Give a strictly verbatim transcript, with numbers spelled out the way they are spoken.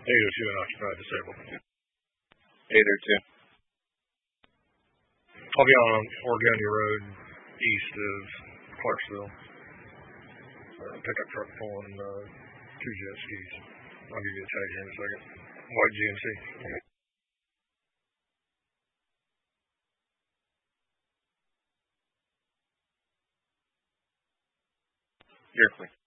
eight oh two unoccupied, disabled. eight oh two. I'll be on Oregonia Road, east of Clarksville. Uh, pickup truck pulling uh, two jet skis. I'll give you a tag here in a second. White G M C. You're clear.